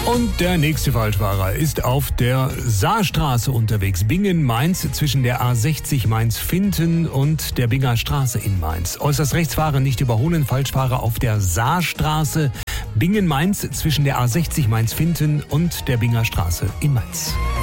Und der nächste Falschfahrer ist auf der Saarstraße unterwegs. Bingen-Mainz zwischen der A60 Mainz-Finten und der Binger Straße in Mainz. Äußerst rechts fahren, nicht überholen. Falschfahrer auf der Saarstraße. Bingen-Mainz zwischen der A60 Mainz-Finten und der Binger Straße in Mainz.